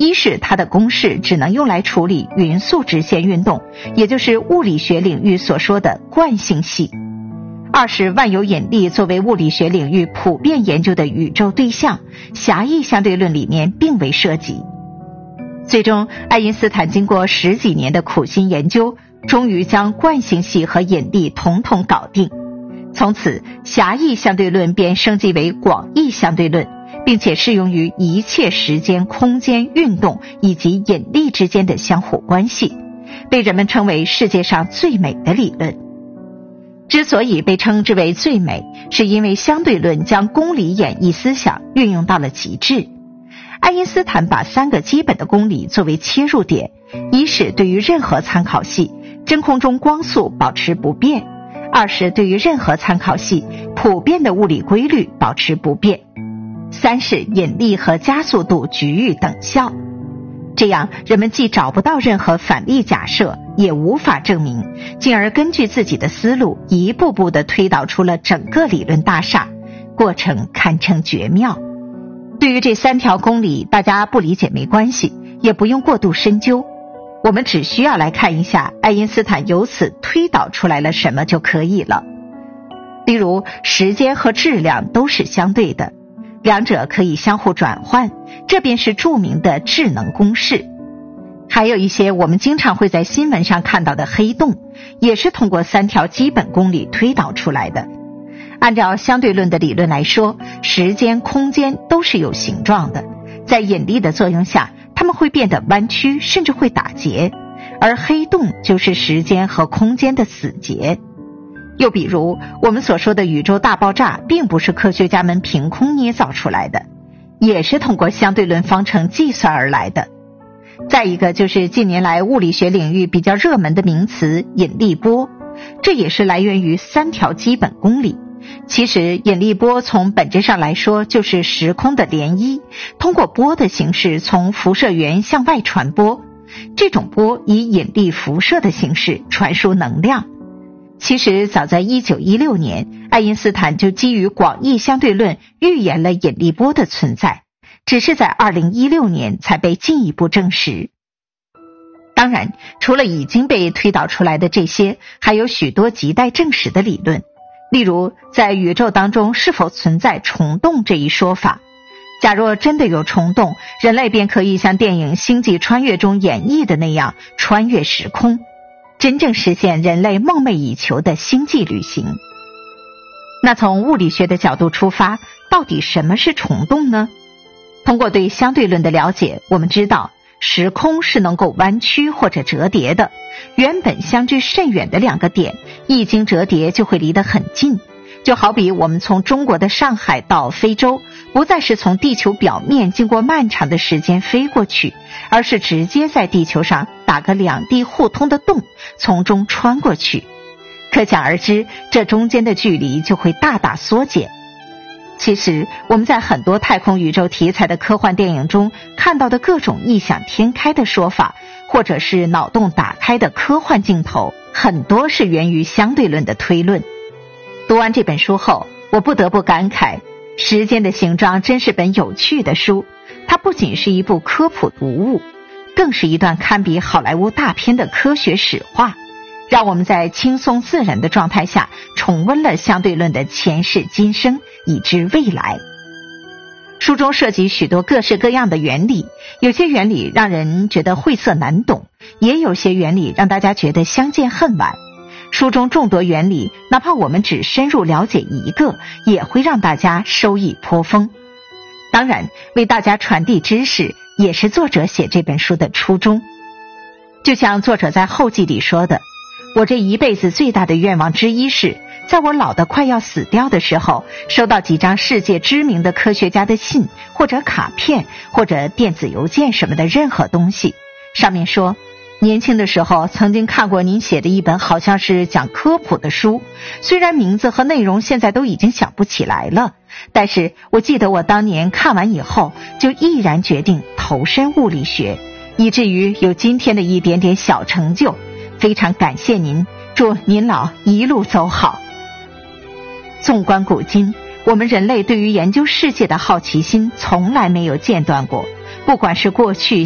一是它的公式只能用来处理匀速直线运动，也就是物理学领域所说的惯性系；二是万有引力作为物理学领域普遍研究的宇宙对象，狭义相对论里面并未涉及。最终，爱因斯坦经过10几年的苦心研究，终于将惯性系和引力统统搞定。从此，狭义相对论便升级为广义相对论，并且适用于一切时间、空间、运动以及引力之间的相互关系，被人们称为世界上最美的理论。之所以被称之为最美，是因为相对论将公理演绎思想运用到了极致。爱因斯坦把3个基本的公理作为切入点，一是对于任何参考系，真空中光速保持不变；二是对于任何参考系，普遍的物理规律保持不变；三是引力和加速度局域等效。这样，人们既找不到任何反例假设，也无法证明，进而根据自己的思路，一步步地推导出了整个理论大厦，过程堪称绝妙。对于这3条公理，大家不理解没关系，也不用过度深究，我们只需要来看一下爱因斯坦由此推导出来了什么就可以了。例如，时间和质量都是相对的，两者可以相互转换，这便是著名的质能公式。还有一些我们经常会在新闻上看到的黑洞，也是通过3条基本公理推导出来的。按照相对论的理论来说，时间、空间都是有形状的，在引力的作用下，它们会变得弯曲，甚至会打结，而黑洞就是时间和空间的死结。又比如，我们所说的宇宙大爆炸并不是科学家们凭空捏造出来的，也是通过相对论方程计算而来的。再一个就是近年来物理学领域比较热门的名词引力波，这也是来源于3条基本公理。其实引力波从本质上来说就是时空的涟漪，通过波的形式从辐射源向外传播，这种波以引力辐射的形式传输能量。其实早在1916年，爱因斯坦就基于广义相对论预言了引力波的存在，只是在2016年才被进一步证实。当然，除了已经被推导出来的这些，还有许多亟待证实的理论。例如，在宇宙当中是否存在虫洞这一说法，假若真的有虫洞，人类便可以像电影《星际穿越》中演绎的那样穿越时空，真正实现人类梦寐以求的星际旅行。那从物理学的角度出发，到底什么是虫洞呢？通过对相对论的了解，我们知道时空是能够弯曲或者折叠的，原本相距甚远的2个点，一经折叠就会离得很近。就好比我们从中国的上海到非洲，不再是从地球表面经过漫长的时间飞过去，而是直接在地球上打个2地互通的洞，从中穿过去。可想而知，这中间的距离就会大大缩减。其实，我们在很多太空宇宙题材的科幻电影中看到的各种异想天开的说法，或者是脑洞打开的科幻镜头，很多是源于相对论的推论。读完这本书后，我不得不感慨，时间的形状真是本有趣的书。它不仅是一部科普读物，更是一段堪比好莱坞大片的科学史话，让我们在轻松自然的状态下重温了相对论的前世今生，以至未来。书中涉及许多各式各样的原理，有些原理让人觉得晦涩难懂，也有些原理让大家觉得相见恨晚。书中众多原理，哪怕我们只深入了解一个，也会让大家收益颇丰。当然，为大家传递知识也是作者写这本书的初衷。就像作者在后记里说的，我这一辈子最大的愿望之一是，在我老得快要死掉的时候，收到几张世界知名的科学家的信，或者卡片，或者电子邮件什么的任何东西，上面说，年轻的时候曾经看过您写的一本好像是讲科普的书，虽然名字和内容现在都已经想不起来了，但是我记得我当年看完以后就毅然决定投身物理学，以至于有今天的一点点小成就，非常感谢您，祝您老一路走好。纵观古今，我们人类对于研究世界的好奇心从来没有间断过，不管是过去